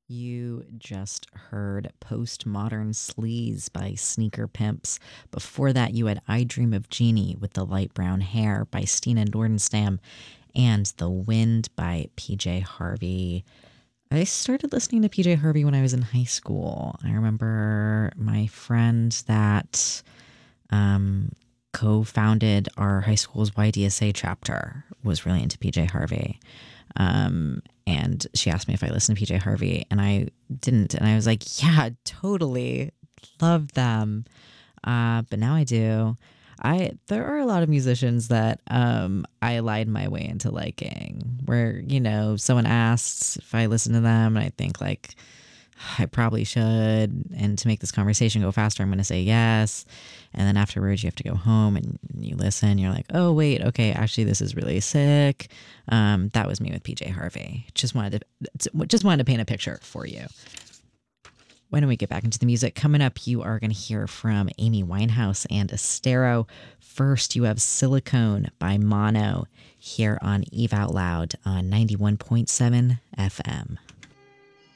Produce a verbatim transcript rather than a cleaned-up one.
You just heard Postmodern Sleaze by Sneaker Pimps. Before that, you had I Dream of Jeannie with the Light Brown Hair by Stina Nordenstam and The Wind by P J Harvey. I started listening to P J Harvey when I was in high school. I remember my friend that um, co founded our high school's Y D S A chapter was really into P J Harvey. Um, and she asked me if I listened to P J Harvey, and I didn't. And I was like, yeah, totally. Love them. Uh, but now I do. I there are a lot of musicians that um I lied my way into liking. Where, you know, someone asks if I listen to them, and I think like I probably should. And to make this conversation go faster, I'm going to say yes. And then afterwards, you have to go home and you listen. You're like, oh, wait, okay, actually, this is really sick. Um, that was me with P J Harvey. Just wanted to just wanted to paint a picture for you. Why don't we get back into the music? Coming up, you are going to hear from Amy Winehouse and Estero. First, you have Silicone by Mono here on Eve Out Loud on ninety-one point seven F M.